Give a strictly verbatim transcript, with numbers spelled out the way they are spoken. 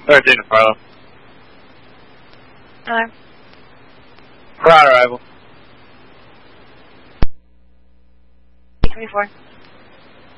thirteen to Farlow. Hello. We're on arrival. twenty-four.